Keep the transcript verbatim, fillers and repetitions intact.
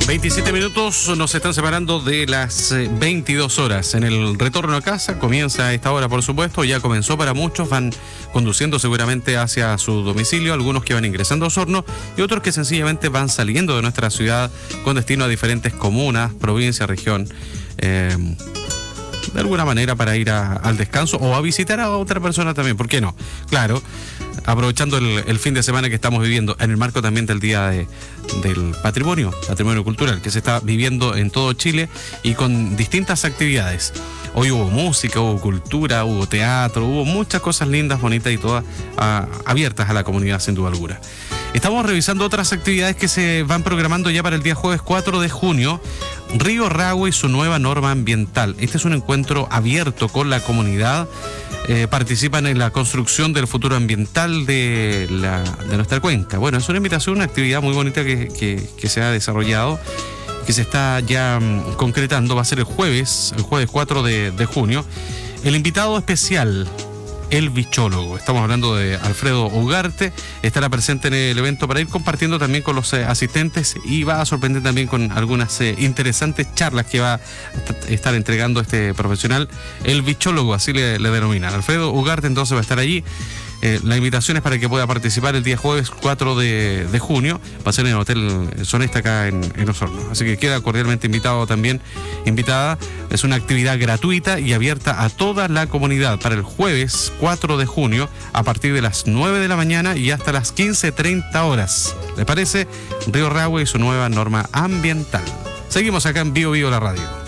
veintisiete minutos nos están separando de las veintidós horas. En el retorno a casa comienza a esta hora, por supuesto, ya comenzó para muchos, van conduciendo seguramente hacia su domicilio, algunos que van ingresando a Osorno y otros que sencillamente van saliendo de nuestra ciudad con destino a diferentes comunas, provincia, región, eh, de alguna manera para ir a, al descanso o a visitar a otra persona también, ¿por qué no? Claro, aprovechando el, el fin de semana que estamos viviendo en el marco también del Día de, del Patrimonio, Patrimonio Cultural, que se está viviendo en todo Chile y con distintas actividades. Hoy hubo música, hubo cultura, hubo teatro, hubo muchas cosas lindas, bonitas y todas uh, abiertas a la comunidad sin duda alguna. Estamos revisando otras actividades que se van programando ya para el día jueves cuatro de junio. Río Ragüe y su nueva norma ambiental. Este es un encuentro abierto con la comunidad. Eh, participan en la construcción del futuro ambiental de, la, de nuestra cuenca. Bueno, es una invitación, una actividad muy bonita que, que, que se ha desarrollado, que se está ya um, concretando. Va a ser el jueves, el jueves cuatro de, de junio. El invitado especial, el bichólogo. Estamos hablando de Alfredo Ugarte. Estará presente en el evento para ir compartiendo también con los eh, asistentes y va a sorprender también con algunas eh, interesantes charlas que va a estar entregando este profesional, el bichólogo, así le, le denominan. Alfredo Ugarte entonces va a estar allí. Eh, la invitación es para que pueda participar el día jueves cuatro de, de junio. Va a ser en el Hotel Sonesta acá en, en Osorno. Así que queda cordialmente invitado también, invitada. Es una actividad gratuita y abierta a toda la comunidad para el jueves cuatro de junio a partir de las nueve de la mañana y hasta las quince treinta horas. ¿Les parece? Río Ragüe y su nueva norma ambiental. Seguimos acá en Bio Bio la radio.